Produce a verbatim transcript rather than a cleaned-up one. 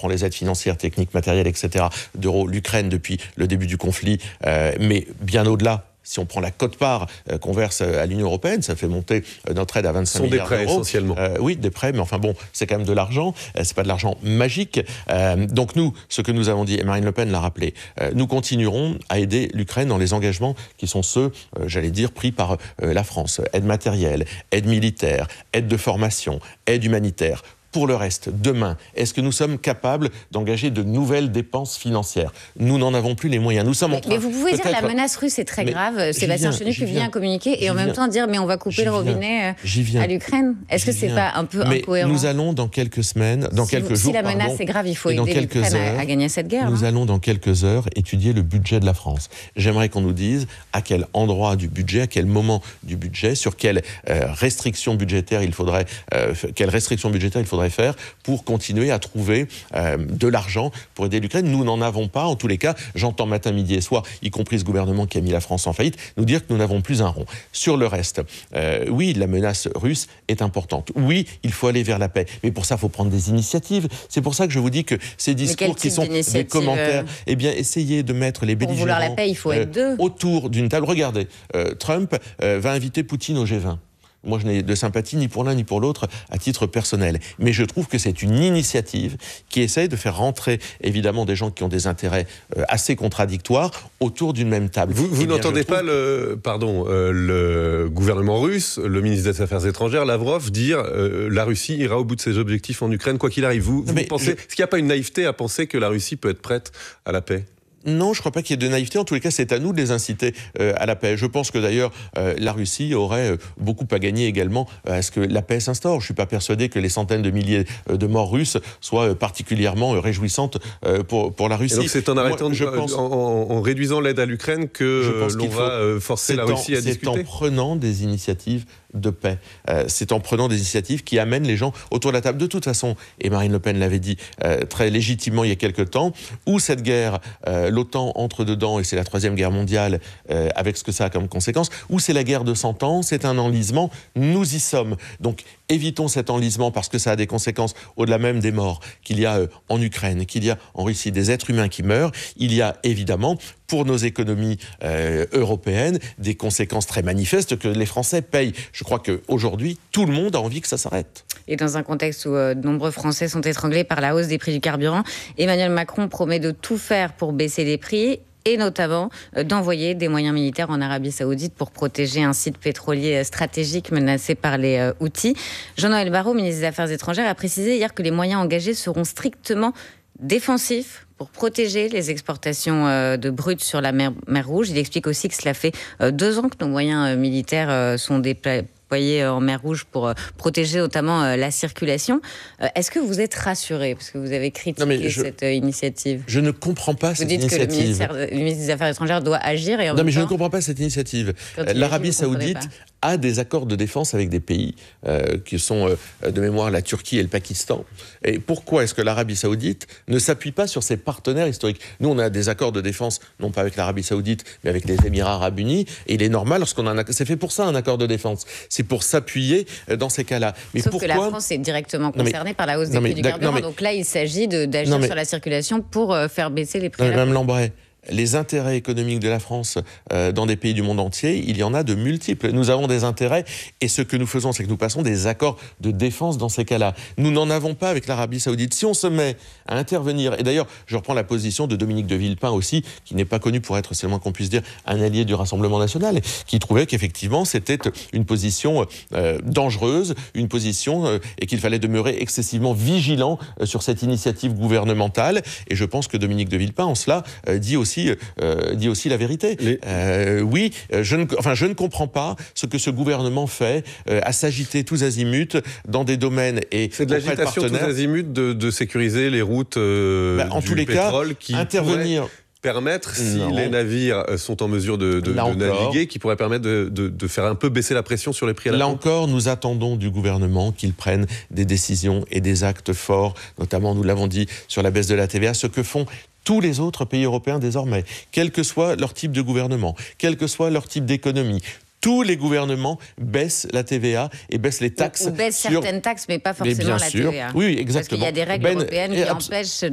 prend les aides financières, techniques, matérielles, et cetera, d'euros, l'Ukraine depuis le début du conflit, euh, mais bien au-delà. Si on prend la quote-part euh, qu'on verse à l'Union européenne, ça fait monter euh, notre aide à vingt-cinq milliards d'euros. Ce sont des prêts, essentiellement. Euh, oui, des prêts, mais enfin bon, c'est quand même de l'argent. Euh, c'est pas de l'argent magique. Euh, donc nous, ce que nous avons dit, et Marine Le Pen l'a rappelé, euh, nous continuerons à aider l'Ukraine dans les engagements qui sont ceux, euh, j'allais dire, pris par euh, la France. Aide matérielle, aide militaire, aide de formation, aide humanitaire. Pour le reste, demain, est-ce que nous sommes capables d'engager de nouvelles dépenses financières? Nous n'en avons plus les moyens. Nous sommes mais, en train, mais vous pouvez dire que la menace russe est très grave. Sébastien Chenu qui vient communiquer et en même temps dire mais on va couper le robinet à l'Ukraine. Est-ce que c'est pas un peu mais incohérent? Nous allons dans quelques semaines, dans si quelques vous, jours, si la menace pardon, est grave, il faut aider l'Ukraine à, à gagner cette guerre. Nous non allons dans quelques heures étudier le budget de la France. J'aimerais qu'on nous dise à quel endroit du budget, à quel moment du budget, sur quelles euh, restrictions budgétaires il faudrait, euh, quelles restrictions budgétaires il faudrait faire pour continuer à trouver euh, de l'argent pour aider l'Ukraine. Nous n'en avons pas. En tous les cas, j'entends matin, midi et soir, y compris ce gouvernement qui a mis la France en faillite, nous dire que nous n'avons plus un rond. Sur le reste, euh, oui, la menace russe est importante. Oui, il faut aller vers la paix. Mais pour ça, il faut prendre des initiatives. C'est pour ça que je vous dis que ces discours qui sont des commentaires, eh bien, essayez de mettre les belligérants pour vouloir la paix, il faut être deux. Euh, autour d'une table. Regardez, euh, Trump euh, va inviter Poutine au G vingt. Moi, je n'ai de sympathie ni pour l'un ni pour l'autre à titre personnel. Mais je trouve que c'est une initiative qui essaye de faire rentrer, évidemment, des gens qui ont des intérêts euh, assez contradictoires autour d'une même table. Vous, vous eh bien, n'entendez trouve... pas le, pardon, euh, le gouvernement russe, le ministre des Affaires étrangères, Lavrov, dire euh, la Russie ira au bout de ses objectifs en Ukraine, quoi qu'il arrive. Vous, vous pensez, je... est-ce qu'il n'y a pas une naïveté à penser que la Russie peut être prête à la paix ? Non, je ne crois pas qu'il y ait de naïveté. En tous les cas, c'est à nous de les inciter euh, à la paix. Je pense que d'ailleurs, euh, la Russie aurait euh, beaucoup à gagner également euh, à ce que la paix s'instaure. Je ne suis pas persuadé que les centaines de milliers euh, de morts russes soient euh, particulièrement euh, réjouissantes euh, pour, pour la Russie. Et donc c'est en arrêtant, Moi, je de, pense, en, en réduisant l'aide à l'Ukraine que euh, l'on va euh, forcer la Russie en, à discuter. C'est en prenant des initiatives de paix. Euh, c'est en prenant des initiatives qui amènent les gens autour de la table. De toute façon, et Marine Le Pen l'avait dit euh, très légitimement il y a quelque temps, où cette guerre, euh, l'OTAN entre dedans, et c'est la troisième guerre mondiale, euh, avec ce que ça a comme conséquence, où c'est la guerre de cent ans, c'est un enlisement, nous y sommes. Donc évitons cet enlisement parce que ça a des conséquences au-delà même des morts qu'il y a euh, en Ukraine, qu'il y a en Russie, des êtres humains qui meurent. Il y a évidemment, pour nos économies euh, européennes, des conséquences très manifestes que les Français payent. Je crois qu'aujourd'hui, tout le monde a envie que ça s'arrête. Et dans un contexte où euh, de nombreux Français sont étranglés par la hausse des prix du carburant, Emmanuel Macron promet de tout faire pour baisser les prix et notamment euh, d'envoyer des moyens militaires en Arabie Saoudite pour protéger un site pétrolier stratégique menacé par les euh, Houthis. Jean-Noël Barrot, ministre des Affaires étrangères, a précisé hier que les moyens engagés seront strictement défensifs pour protéger les exportations euh, de brut sur la mer, mer Rouge. Il explique aussi que cela fait euh, deux ans que nos moyens euh, militaires euh, sont déployés en mer Rouge pour euh, protéger notamment euh, la circulation. Euh, est-ce que vous êtes rassuré parce que vous avez critiqué je, cette euh, initiative? Je ne comprends pas vous cette dites initiative. Que le, le ministre des Affaires étrangères doit agir et en non, même mais temps, je ne comprends pas cette initiative. L'Arabie Saoudite a des accords de défense avec des pays euh, qui sont euh, de mémoire la Turquie et le Pakistan. Et pourquoi est-ce que l'Arabie Saoudite ne s'appuie pas sur ses partenaires historiques? Nous, on a des accords de défense, non pas avec l'Arabie Saoudite, mais avec les Émirats Arabes Unis. Et il est normal, lorsqu'on a un accord, c'est fait pour ça un accord de défense. C'est pour s'appuyer dans ces cas-là. Mais Sauf pourquoi... que la France est directement concernée mais... par la hausse des prix du carburant. Mais... Donc là, il s'agit de, d'agir mais... sur la circulation pour euh, faire baisser les prix. Madame Lambray, les intérêts économiques de la France euh, dans des pays du monde entier, il y en a de multiples. Nous avons des intérêts et ce que nous faisons, c'est que nous passons des accords de défense dans ces cas-là. Nous n'en avons pas avec l'Arabie Saoudite. Si on se met à intervenir, et d'ailleurs, je reprends la position de Dominique de Villepin aussi, qui n'est pas connu pour être, c'est le moins qu'on puisse dire, un allié du Rassemblement national, qui trouvait qu'effectivement, c'était une position euh, dangereuse, une position euh, et qu'il fallait demeurer excessivement vigilant euh, sur cette initiative gouvernementale. Et je pense que Dominique de Villepin, en cela, euh, dit aussi Euh, dit aussi la vérité. Les... Euh, oui, je ne, enfin, je ne comprends pas ce que ce gouvernement fait euh, à s'agiter tous azimuts dans des domaines et c'est de l'agitation tous azimuts de, de sécuriser les routes euh, bah, en du tous les pétrole cas, qui intervenir. Permettre, si non. les navires sont en mesure de, de, de naviguer, qui pourrait permettre de, de, de faire un peu baisser la pression sur les prix à la Là pompe. encore, nous attendons du gouvernement qu'il prenne des décisions et des actes forts, notamment, nous l'avons dit, sur la baisse de la T V A, ce que font tous les autres pays européens désormais, quel que soit leur type de gouvernement, quel que soit leur type d'économie. Tous les gouvernements baissent la T V A et baissent les taxes. Ou baissent sur... certaines taxes, mais pas forcément mais bien la sûr. T V A. Oui, exactement. Parce qu'il y a des règles ben, européennes qui empêchent